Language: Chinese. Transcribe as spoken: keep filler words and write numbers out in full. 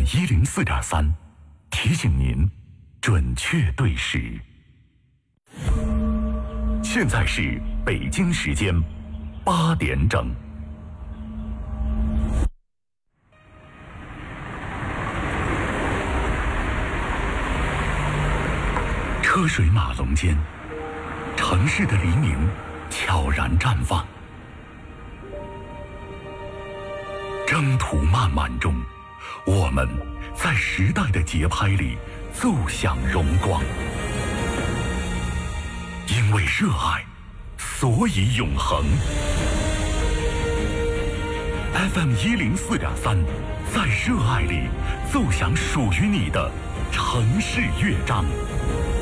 一零四点三，提醒您准确对时。现在是北京时间八点整。车水马龙间，城市的黎明悄然绽放。征途漫漫中，我们在时代的节拍里奏响荣光。因为热爱，所以永恒。F M 一零四点三，在热爱里奏响属于你的城市乐章。